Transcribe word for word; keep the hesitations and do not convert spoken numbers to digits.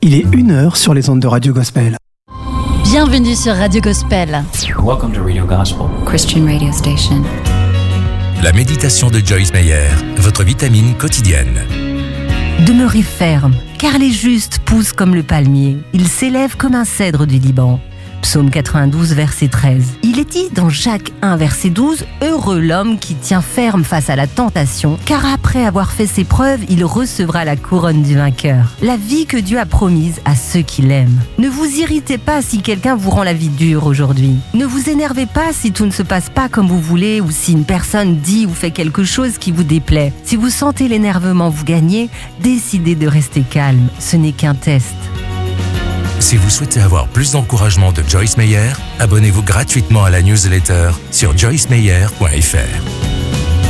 Il est une heure sur les ondes de Radio Gospel. Bienvenue sur Radio Gospel. Welcome to Radio Gospel, Christian radio station. La méditation de Joyce Meyer, votre vitamine quotidienne. Demeurez ferme, car les justes poussent comme le palmier. Ils s'élèvent comme un cèdre du Liban. Psaume quatre-vingt-douze, verset treize. Il est dit dans Jacques un, verset douze, « Heureux l'homme qui tient ferme face à la tentation, car après avoir fait ses preuves, il recevra la couronne du vainqueur. » La vie que Dieu a promise à ceux qui l'aiment. Ne vous irritez pas si quelqu'un vous rend la vie dure aujourd'hui. Ne vous énervez pas si tout ne se passe pas comme vous voulez ou si une personne dit ou fait quelque chose qui vous déplaît. Si vous sentez l'énervement vous gagner, décidez de rester calme. Ce n'est qu'un test. Si vous souhaitez avoir plus d'encouragement de Joyce Meyer, abonnez-vous gratuitement à la newsletter sur joyce meyer point f r.